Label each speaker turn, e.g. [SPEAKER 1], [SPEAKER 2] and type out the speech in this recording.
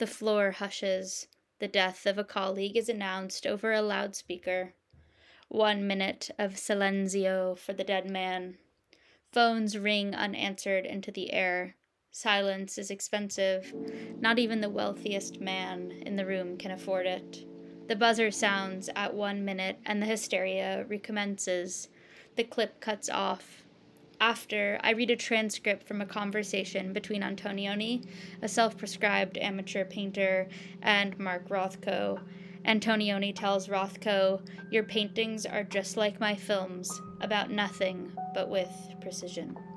[SPEAKER 1] The floor hushes. The death of a colleague is announced over a loudspeaker. 1 minute of silenzio for the dead man. Phones ring unanswered into the air. Silence is expensive. Not even the wealthiest man in the room can afford it. The buzzer sounds at 1 minute and the hysteria recommences. The clip cuts off. After, I read a transcript from a conversation between Antonioni, a self-prescribed amateur painter, and Mark Rothko. Antonioni tells Rothko, "Your paintings are just like my films, about nothing, but with precision."